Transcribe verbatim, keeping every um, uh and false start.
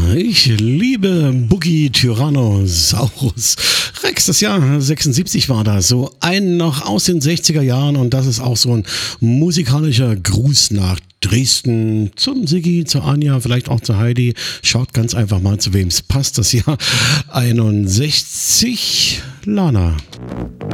Ich liebe Boogie Tyrannosaurus Rex. Das Jahr sechsundsiebzig war das. So ein noch aus den sechziger Jahren. Und das ist auch so ein musikalischer Gruß nach Dresden zum Siggi, zur Anja, vielleicht auch zur Heidi. Schaut ganz einfach mal, zu wem es passt. Das Jahr einundsechzig. Lana.